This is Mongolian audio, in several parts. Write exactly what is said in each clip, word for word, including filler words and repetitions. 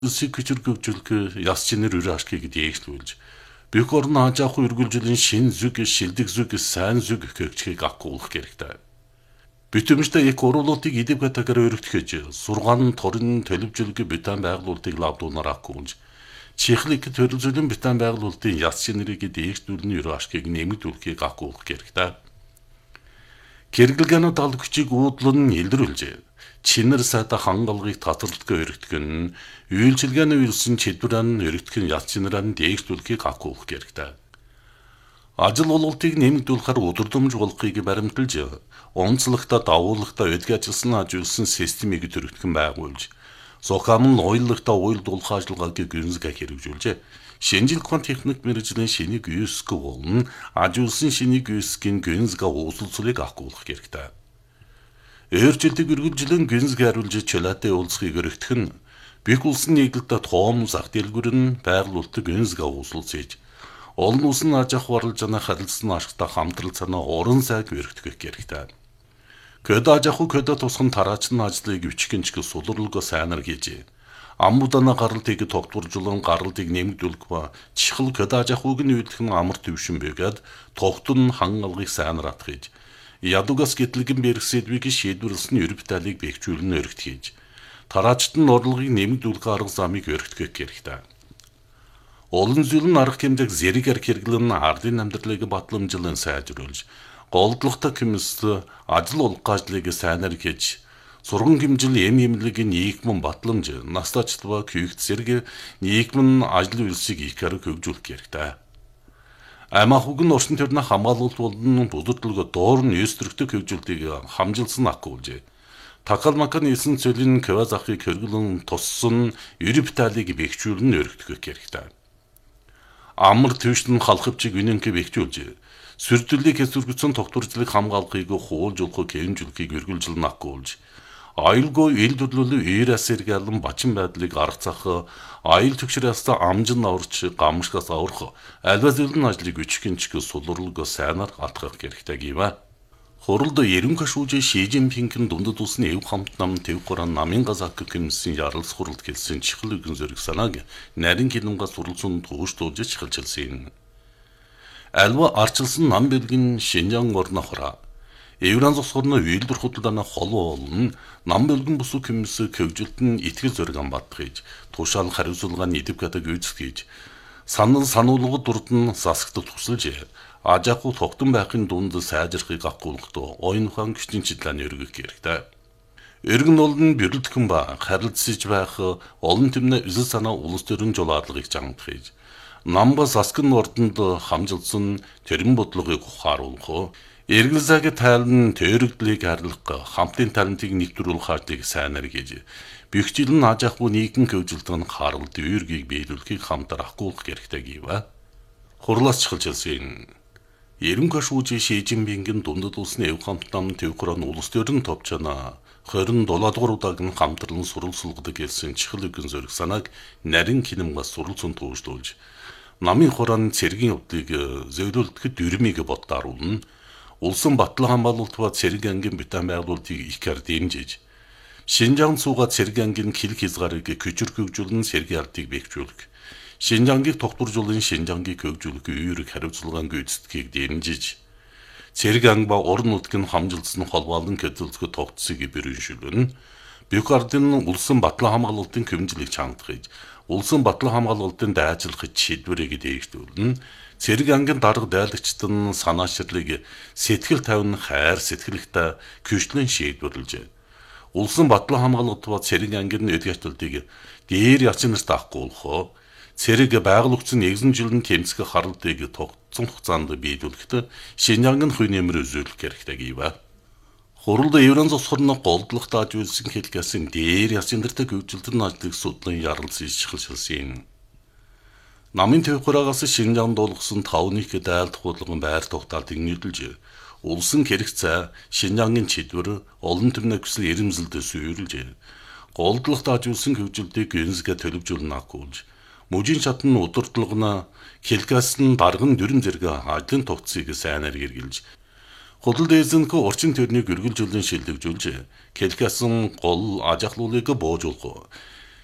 Улсыг хүчирхэгжүүлэх яс чинэр үрашгийг дээшлүүлж бүх орн хаажаахгүй үргэлжлэн шин зүг, шилдэг зүг, сайн зүг гэгчгийг агуулах хэрэгтэй. Бүтэмжтэй их уруулуудыг идэв гатагаар өргөтгөж, сургаан торын төлөвжөлг битэн байгуулалтыг лавдуунаар агуулж, чихлэг төрөлжлөн битэн байгуулалтын яс чинэрийг дээшлүүлэн үрашгийг нэмэгдүүлэхийг агуулах хэрэгтэй. Кэргэлгэнүүд аль хүчийг уудлан илрүүлж, чинэр сайта хангалгыг татварлага өргөтгөн, үйлчилгээний үйлсэн чидвэрэн өргөтгөн яс чинэрэн дээшлүүлэхийг агуулах хэрэгтэй. Ажил олголтыг нэмэгдүүлэхээр өдөрдөмж болохыг баримталж, онцлогтой давуулагтай өдгөө ажилсан ажилсан системийг төрөгдгөн байгуулж, сухамн уйллагтай уйлдуулах ажиллагааг гүнзгий хэрэгжүүлжээ. Шинжил ухаан техник мэргэжлийн шинийг үүсгэх болон ажилсан шинийг үүсгэхийн гүнзгий ууслцлыг агуулах хэрэгтэй. Өөрчлөлтийг үргэлжлэн гүнзгий хариулж чөлөөтэй уулзахыг өргөтгөх нь бүх улсын нийгэлдээ тоом зах дэлгүүр нь байгуулалтыг гүнзгий ууслцээж, олон улсын аж ахуй орлож анаа харилцсан ашигтай хамтрал санаа уран сайг өргөтгөх хэрэгтэй. Көдө аж ахуй көдө тусган тараачны ажлыг өчгөнчг сулрлого сайнар хийж, аммудана гаралтыг тогтворжулан гаралтыг нэмэгдүүлэх ба чихл көдө аж ахуйг нь үйлдэх нь амар төвшин бэгээд тогтун хангалгыг сайнар атгаж, ядугас гэтлэгэн бэрхсэдвийг шийдвэрлсэн ерөв тайлыг бэхжүүлэн өргөтгөж, тараачт нь орлогыг нэмэгдүүлэх арга замыг өргөтгөх хэрэгтэй. Олон зүйлэн арга хэмжээг зэрэг арх хэрэглэн ардын амьдралыг батламжлан сайжруулж, голдлогтой хэмжэл ажил улгаажлыг сайнар хийж, сурган хэмжил эм эмнэлэг нийгмэн батламж, настачтва күйгт зэрэг нийгмэн ажил үйлсийг их арга хөгжүүлэх хэрэгтэй. Аймаг нь орчин төрний хамгаалалт болон бүдэрдлэг доор нь өсдөртөг хөгжүүлэлтийг хамжилсан агуулж, такал макан нийлсэн цөлийн кваз ахыг хөргөлөн туссан ерөв тайлыг бэхжүүлэн өргөтгөх хэрэгтэй. Амар төвшин халахвчиг үнэнхэ бэхжүүлж, сүрдэлийг хэсвэргцэн тогтворжлыг хамгаалахыг хуулжуулахыг хэмжүүлэхийг үргэлжлэн агуулж, аюулгүй ил төрлөлөө ээр асэргэлэн бачин байдлыг арга цах, аюул төгшрөөс амжин аварч гамшгаас аврах, альва зүйлэн ажлыг өчгөнчг сулрлого сайнаар атгах хэрэгтэй гівэ. Хуралд ерөнхий шүүжээ Ши Жинпингийн дундад улсын эв хамт нам төв гуран намын газак гэмсэн яралс хуралд хэлсэн чихл үгэн зөрг санааг нарийн хилэнга суралцсан туушдуулж чихэлчилсэн. Альва арчилсан нам бэлгэн Шинжаан орно хора. Евран зогсгорно үйлдвэр худалдааны холбоо болон нам бэлгэн бүсүү хэмс хөгжилтэн итгэл зориг амбатгаж, тушаал хариуцлагааны идэв гадаг үүсгэж, санал сануулгад дурдан засагтад тусалж, аж ахуй тогтун байхын дунд сайжрахыг агуулгахдаа оюун ухаан гүчний чиглэлээр өргөх хэрэгтэй. Өргөн олон бэрэлдэхүн ба харилцаж байх олон түмнэ эсэл санаа улс төрийн жолоодлагыг жамдахж, намба засгын ордонд хамжилсан төрийн бодлогыг ухааруулах, эргэл зайг тайлан төрөгдлийг харилах, хамтын талантыг нэвтрүүлэх ажлыг сайнаар хийж, бүх жилэн аж ахуй нийгэм хөгжилтөнд харалт үүргийг биелүүлэхийг хамтар агуулах хэрэгтэй гівэ. Хурлаас чихэлжсэн. Ерөнхий шүүжээ Ши Жинпингийн дундад улсын эв хамт нам төв гуран улс төрийн товчона хорин долоодугаар удааг нь хамтран суралцуулгадаг гэсэн чихл үгэн зөрг санааг нарийн хинэмгаас суралцсан туушдуулж, намын хурааны цэргийн явдлыг зөвлөлдөхөд дүрмийг боддааруулна, улсын батлан хамгаалалт ба цэрэг ангийн битэн байгуулалтыг их хар дэмжиж, Шинжаан цууга цэрэг ангийн хил хязгаарыг хүчирхэгжүүлэн цэргийн ардыг бэхжүүлэх, Шинжаангийг тогтворжуулан Шинжаангийг хөгжүүлэх үүрэг хариуцлагаан гүйцэтгэлийг дэмжиж, цэрэг анги ба уран нутгийн хамжилсан холбоолон хөдөлгөөн тогтцыг бэрхшүүлнэ, бүх ардын улсын батлан хамгаалалтын хэмжлийг чангахж, улсын батлан хамгаалалтын дайжлах шийдвэрийг дээшлүүлнэ, цэрэг ангийн дарга дайлагчдын санаачрлыг сэтгэл тавин хайр сэтгэлтэй күчлэн шийдвэрлэж, улсын батлан хамгаалалт ба цэрэг ангийн өдгөжтөлтийг дээр ячнарт агуулах, цэрэг байгуулагдсан нэгэн жилийн тэмцэх харалтыг тогтсон хугацаанд биелүүлэхдээ Шинжаангийн хувь нэмэр үзүүлэх хэрэгтэй гівэ. Хуралд Евран зогсгорно голдлогт аж үйлсэн хэлгээсэн дээр ячнартай хөгжилтөн ажлыг судлан ярилцж чихэлшилсэн. Намын төв гураагаас Шинжаанд дуулгасан тавны их дайлдах бодлогын байр тогтоолтыг нийлүүлж, улсын хэрэгцээ Шинжаангийн чидвэр олон түмний хүсэл эрэмзэлд сүйрүүлж, голдлогт аж үйлсэн хөгжилтийг гүнзгий төлөвжүүлнэ агуулж, мужийн шатны удирдлагына хэлгээс нь дарган дүрм зэрэг ажлын тогтцыг сайнаар хэрэгжилж, худал дээзэнхүү орчин төрнийг үргэлжлүүлэн шилжүүлж, хэлгээс нь гол аж ахлуулыг боожуулах,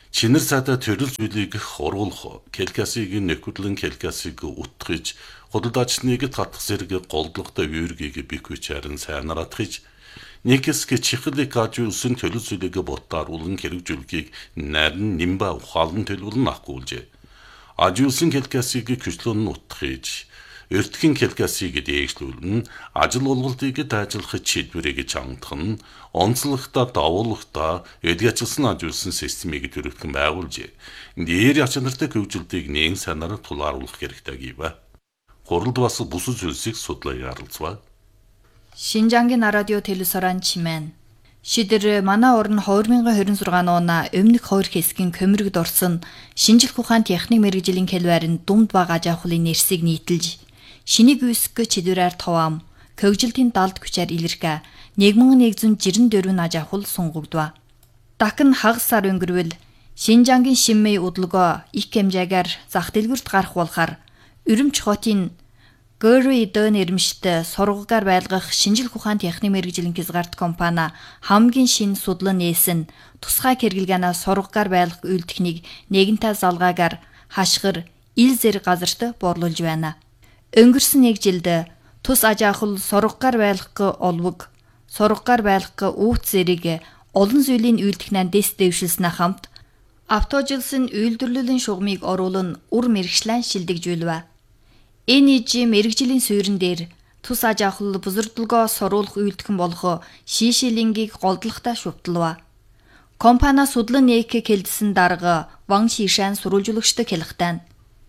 Чинэр сайда төрөл зүйлийг оруулах, келкасыг нөхөрлөн келкасыг утгаж, худалдаачныг татах зэрэг голдлоготой үүргийг биквчээрэн сайнаратгаж, Некэсгэ чихлик ажуулсан төлөв зүйлийг боттааруулан хэрэгжүүлгийг нарийн нимба ухаалан төлөвлөн ахгуулжээ. Ажуулсан келкасыг küчлөн утгаж, өртгөн келкасыг дээшлүүлэн, ажил олголтыг дайжлах чийдвэрийг чангадах нь онцлогтой давуулгатай эдгэжсэн ажуулсан системийг төрөвдгөн байгуулжээ. Нээр ячнартай хөгжилтийг нээн санаараа тулааруулах хэрэгтэй гэв. Хуралд бас бус зүйлсийг судлаа ярилцва. Шинжангийн радио телевизоран чимэн. Шидэр манай орн две тысячи двадцать шесть оноо өмнөх хоёр хэсгийн көмөргөд орсон шинжлэх ухаан техник мэргэжлийн хэлбэрийн думд баг ажаахлын нэрсийг нийтэлж шинийг үсгэх чидвэрээр товаам хөгжилтийн далд хүчээр илэрхэ нэг мың нэгэн жүз жирэн дөрвөн ажаахул сунгагдва. Дахин хагас сар өнгөрвөл Шинжангийн шиммэй удалгоо их хэмжээгээр зах дэлгүрт гарах болохоор Өрөмч хотын Гэрвидэ нэрмжтэй сургуугаар байлгах шинжлэх ухаан техник мэргэжлийн хязгаарт компани хамгийн шинэ судлан нээсэн тусгай хэрэглэгаанаа сургуугаар байлгах үйл техник нэгэнтээ залгаагаар хашгир ил зэрэг газарт борлуулж байна. Өнгөрсөн нэг жилд тус ажаахал сургуугаар байлгах олвог, сургуугаар байлгах үүт зэрэг олон зүйлийн үйл техникийн дэс дэвшилснээ хамт автожилсын үйлдвэрлэлийн шугамыг оруулан үр мэргэжлэн шилдэгжүүлвэ. Энэ ижи мэргэжлийн суурин дээр тус ажаахал бузардлагоо соруулах үйлдэх болох шишилингийг голдлохтой шүвтлва. Компани судлан нээхэ хэлдсэн дарга Ван Шишан сурвалжуулагчтай хэлэхтэн.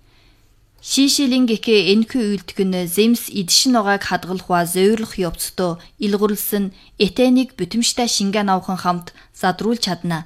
Шишилингийнхээ энхүү үйлдэх нь земс эдшин нугааг хадгалах ба зөөврлөх явцдаа илгүрлсэн этенийг бүтэмжтэй шингэн авхан хамт задруулж чадна.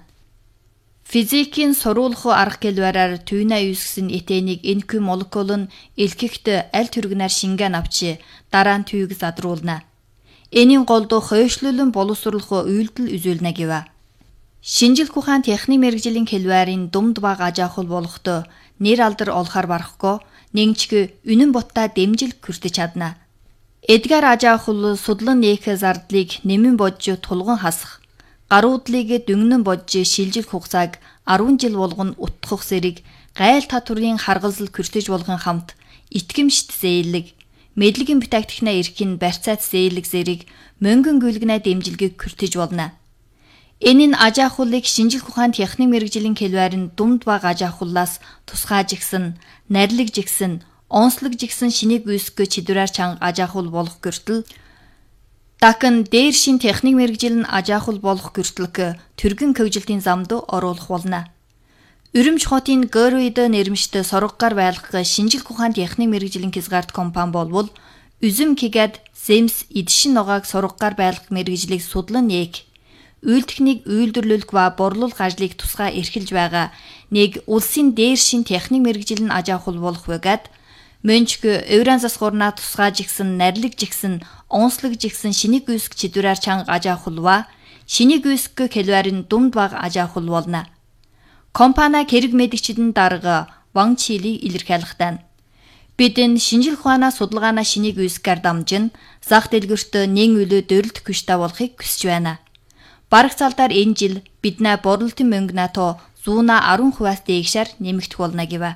Физикийн сурвалх арга хэлбэрээр түйнэ үүсгэсэн этенийг энхүү молекул нь элхэгт аль түргэнээр шингэн авчи дараа нь түйг задруулна. Энийн голд хойшлуулан боловсруулах үйлдэл үзүүлнэ гэв. Шинжлэх ухаан техник мэргэжлийн хэлбэрийн думд баг ажаахул болохдоо нэр алдар олохоор барахгүй нэгчг үнэн боттой дэмжил хүртэж чадна. Эдгээр ажаахул судлан нээх зардлыг нэмэн бодж тулган хасах, гаруудлыг дөнгнөн бодж шилжих хугацааг арван жил болгон утгах зэрэг гайл татврын харгалзал хүртэж болгон хамт итгэмжт зээлэг, мэдлэгийн бүтээгдэхнээ эрхийн барьцаат зээлэг зэрэг мөнгөн гүйлгэнэ дэмжилгийг хүртэж болно. Энэ нь ажаахуулыг шинжлэх ухаан техник мэргэжлийн хэлбэрийн думд баг ажаахуулаас тусгаажигсэн, нарилгажигсэн, онцлогжигсэн шинийг үүсгэх чидвэрээр чанга ажаахуул болох гэртэл Дахин дээр шин техник мэргэжил нь ажаахул болох гэртлэг түргэн хөгжилтийн замд оруулах болно. Өрөмч хотын Гэрвидэ нэрмжтэй сургуугаар байлгах шинжлэх ухаан техник мэргэжлийн хязгаарт компани болвол Үзэм Кигад Земс эдшин нугааг сургуугаар байлгах мэргэжлийг судлан нээх, үйл техник үйлдвэрлэх ба борлуулах ажлыг тусгай эрхэлж байгаа нэг улсын дээр шин техник мэргэжил нь ажаахул болох байгаад Мөнчг Евран засгуурнаа тусгаажигсэн, нарилгажигсэн, онцлогжигсэн шинийг үүсгэх чидвэрээр чанга ажаахулва, шинийг үүсгэх хэлбэрийн думд баг ажаахул болно. Компани хэрэг мэдгчдэн дарга Ван Чили илэрхийлэхтэн. Бид энэ шинжлэх ухаанаа судалгаанаа шинийг үүсгэхээр дамжин зах дэлгүрт нэн үлөө дөрөлдөх хүчтэй болохыг хүсэж байна. Бараг цалдаар энэ жил биднээ борлуулалтын мөнгө нато зүүна арван хувиас дээгшээр нэмэгдэх болно гэв.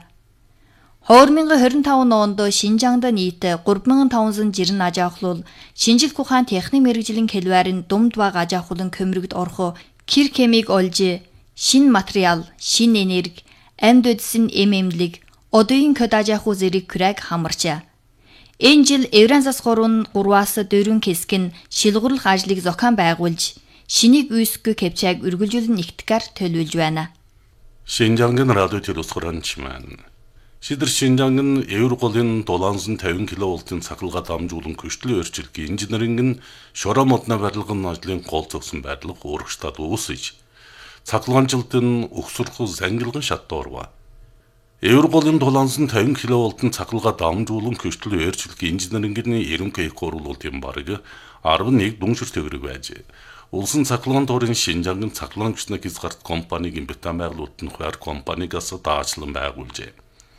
две тысячи двадцать пять онд Шинжаангад нийт три мянган таван жүз жирэн ажаахлуул шинжлэх ухаан техник мэргэжлийн хэлбэрийн думд баг ажаахуулан көмөргөд орох кир хемиг олж шин материал, шин энерги, амьд үдсэн эм эмнэлэг, одоогийн код ажаахуу зэрэг күрэг хамарчаа. Энэ жил Евран засгуурын гурваас дөрвөн хэсэг нь шилгуурлах ажлыг зохион байгуулж, шинийг үүсгэх кэпчааг үргэлжлүүлэн нэгтгэхээр төлөвлөж байна. Шинжаангын радио телевизоран чимэн. Шидэр Шинжаангын Евроголын долоонсон тавин киловольтын цахилгаан дамжуулан көчлөө өөрчлөлт инженеринг нь шороо модны барилгын ажлын гол зогсон байдлах уурагчдад уусаж цахилгаанчлалтын өгсөрөх зангилган шатдорва. Евроголын долоонсон тавин киловольтын цахилгаан дамжуулан көчлөө өөрчлөлт инженерингийн ерөнхий гурвуулалтын бараг арван нэг дүншир төгрөг байж. Улсын цахилгаан дурын Шинжаангын цахилгаан хүчний хязгаарт компанигийн бетан байгуулалтын хуваар компанигаас даачлан байгуулжээ.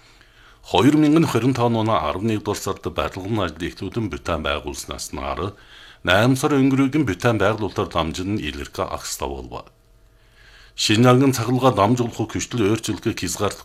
две тысячи двадцать пять оны арван нэгдүгээр сард барилгын ажлыг эхлүүлэн бетан байгуулснаас нар найман сар өнгөрөөгийн бетан байгуулалтаар дамжин илэрхэ агстай болов. Шинжаангийн цахилгаан дамжуулах хүчтэй өөрчлөлтийг хязгаарлах